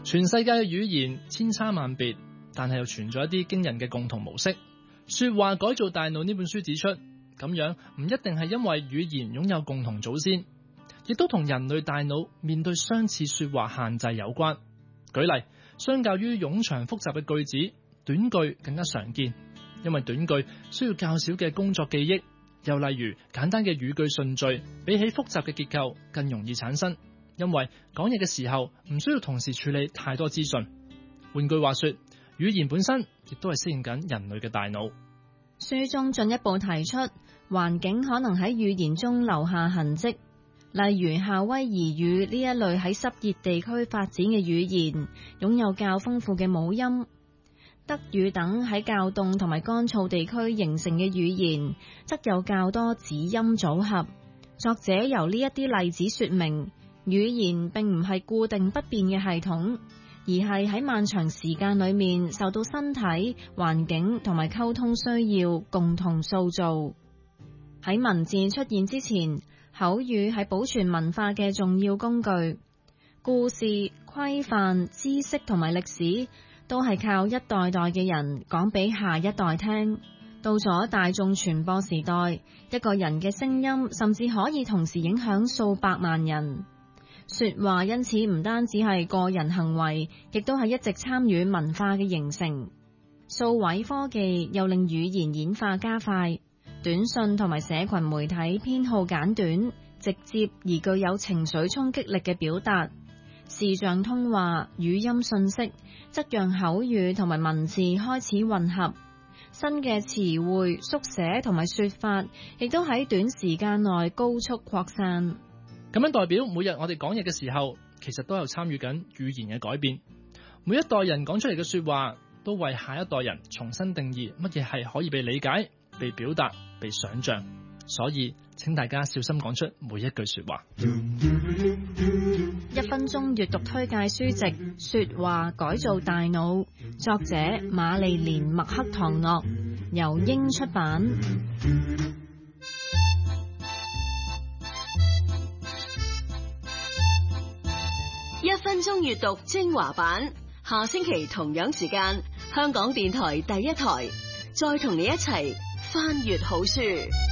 全世界嘅語言千差萬別，但係又存在一啲驚人嘅共同模式。說話改造大腦呢本書指出，咁樣唔一定係因為語言擁有共同祖先，亦都同人類大腦面對相似說話限制有關。舉例，相較於冗長複雜嘅句子，短句更加常見，因為短句需要較少嘅工作記憶。又例如簡單嘅語句順序，比起複雜嘅結構更容易產生，因為講嘢嘅時候唔需要同時處理太多資訊。換句話說，語言本身亦都係適應緊人類嘅大腦。 書中進一步提出，環境可能喺語言中留下痕跡，例如夏威夷語呢一類喺濕熱地區發展嘅語言，擁有較豐富嘅母音。德語等喺較凍同埋乾燥地區形成嘅語言，則有較多子音組合。作者由呢一啲例子說明，語言並唔係固定不變嘅系統，而係喺漫長時間裏面受到身體、環境同埋溝通需要共同塑造。喺文字出現之前，口語係保存文化嘅重要工具。故事、規範、知識同埋歷史都係靠一代代嘅人講俾下一代聽。到咗大眾傳播時代，一個人嘅聲音甚至可以同時影響數百萬人。說話因此唔單止係個人行為，亦都係一直參與文化嘅形成。數位科技又令語言演化加快，短信同埋社群媒體偏好簡短、直接而具有情緒衝擊力嘅表達。視像通話、語音訊息則讓口語同埋文字開始混合，新嘅詞彙、縮寫同埋說法亦都喺短時間內高速擴散。 咁樣代表每日我哋講嘢嘅時候，其實都有參與緊語言嘅改變。每一代人講出嚟嘅說話，都為下一代人重新定義乜嘢係可以被理解、被表達、被想象。所以請大家小心講出每一句說話。 1分鐘閱讀推介書籍《說話改造大腦》，作者瑪麗蓮麥克唐諾，由英出版。 1分鐘閱讀精華版，下星期同樣時間，香港電台第一台，再同你一齊翻閱好書。